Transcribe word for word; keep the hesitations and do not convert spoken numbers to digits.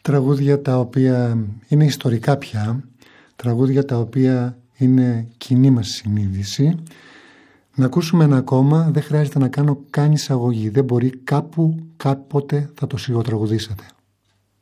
Τραγούδια τα οποία είναι ιστορικά πια, τραγούδια τα οποία είναι κοινή μας συνείδηση. Να ακούσουμε ένα ακόμα, δεν χρειάζεται να κάνω καν εισαγωγή, δεν μπορεί, κάπου κάποτε θα το σιγοτραγουδήσατε.